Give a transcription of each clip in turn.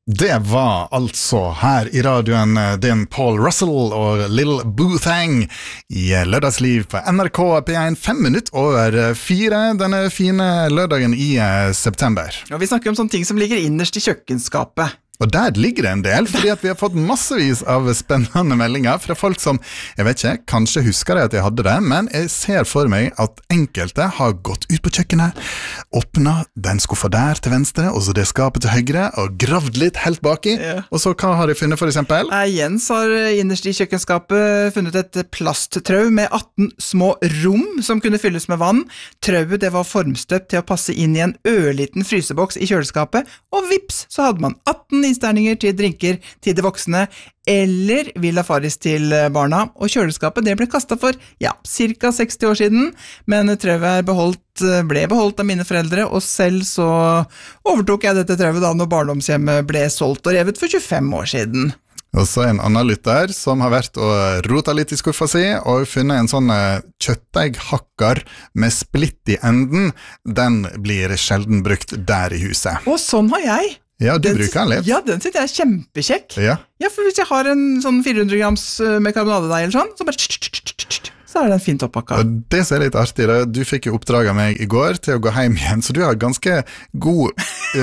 Det var altså her i radioen din Paul Russell og Lil Boothang i lørdagsliv på NRK P1 5 minutter over 4 denne fine lørdagen i september. Og vi snakker om sånne ting som ligger innerst i kjøkkenskapet. Og der ligger det en del, fordi at vi har fått massevis av spennende meldinger fra folk som, jeg vet ikke, kanskje husker jeg at jeg hadde det, men jeg ser for meg at enkelte har gått ut på kjøkkenet, åpnet den skuffa der til venstre, og så det skapet til høyre, og gravd litt helt baki, og så hva har de funnet for eksempel? Jens har innerst i kjøkkenskapet funnet et plasttrau med 18 små rom som kunne fylles med vann. Trauet det var formstøpt til å passe inn i en ørliten fryseboks i kjøleskapet, og vips, så hadde man 18 isterninger til drinker til de voksne, eller Villa Faris til barna, og kjøleskapet det ble kastet for, cirka 60 år siden, men trauet ble beholdt av mine foreldre, og selv så overtok jeg dette trauet da når barndomshjemmet ble solgt og revet for 25 år siden. Og så en annen lytter som har vært og rotet litt i skuffa si, og funnet en sånn kjøttdeighakker med splitt i enden. Den blir sjelden brukt der i huset. Og sånn har jeg. Ja, du bruker den litt. Ja, den synes jeg kjempekjekk. Ja, for hvis jeg har en sånn 400 grams med karbonadedeig eller sånn, så bare så er den fint oppakka. Og det som er litt artig, du fikk jo oppdrag av meg i går til å gå hjem igjen, så du har ganske god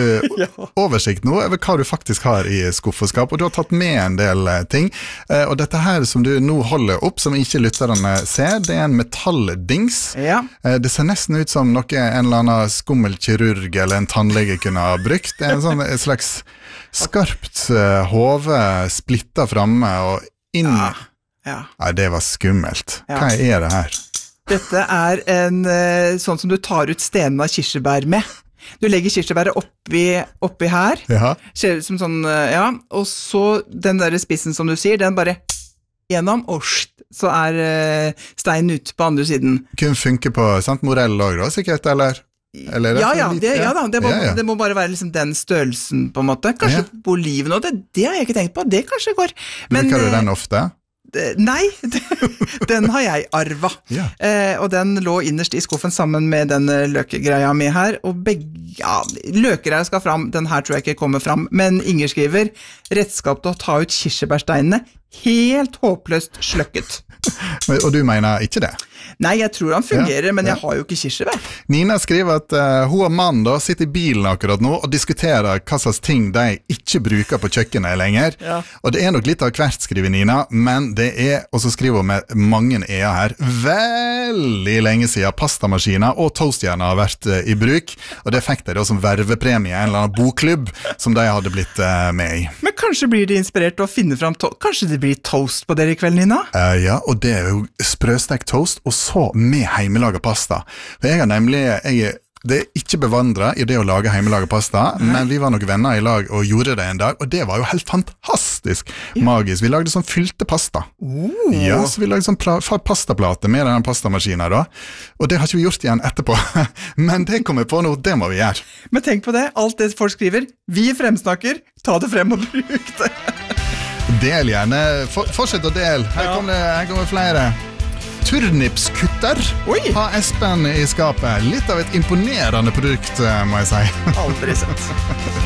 oversikt nå over hva du faktisk har i skuffeskap, og du har tatt med en del ting. Og dette her som du nå holder opp, som ikke lytterne ser, det er en metalldings. Ja. Det ser nesten ut som noe en eller annen skummelkirurg eller en tannlege kunne ha brukt. Det er en sånn et slags skarpt hove splittet fremme og inn. Ja, det var skummelt. Hva er det her? Dette er en sånn som du tar ut stenen av kirsebær med. Du legger kirsebæret oppi her, ser ut som sånn, og så den der spissen som du sier, den bare gjennom, og så er steinen ut på andre siden. Kun funker på morell også da, sikkert, eller? Det må bare være liksom den størrelsen på en måte. Kanskje på oliven, og det har jeg ikke tenkt på, det kanskje går. Bruker du den ofte? Nei, den har jeg arvet. Og den lå innerst i skuffen sammen med den løkegreia mi her, og løkegreia skal fram, den her tror jeg ikke kommer fram, men Inger skriver, redskap til å ta ut kirsebærsteinene, helt håpløst sløkket. Og du mener ikke det? Nei, jeg tror han fungerer, men jeg har jo ikke kirsebær. Nina skriver at hun og mannen da sitter i bilen akkurat nå og diskuterer hva slags ting de ikke bruker på kjøkkenet lenger. Og det er nok litt av hvert, skriver Nina, men det er, og så skriver hun med mange her, veldig lenge siden pastamaskiner og toastjerner har vært i bruk, og det fikk de da som vervepremie, en eller annen bokklubb som de hadde blitt med i. Men kanskje blir de inspirert til å finne fram kanskje det blir toast på dere i kveld, Nina? Ja, og det er jo sprøstekt toast, og så med heimelaget pasta. For jeg har nemlig, det er ikke bevandret i det å lage heimelaget pasta, men vi var nok venner i lag og gjorde det en dag, og det var jo helt fantastisk magisk. Vi lagde sånn fylte pasta. Ja, så vi lagde sånn pastaplate med den pastamaskinen da, og det har ikke vi gjort igjen etterpå. Men det kommer på nå, det må vi gjøre. Men tenk på det, alt det folk skriver, vi fremsnakker, ta det frem og bruk det. Del gjerne, fortsett å del. Her kommer flere. Turnipskutter har Espen i skapet. Litt av et imponerende produkt, må jeg si. Aldri sett.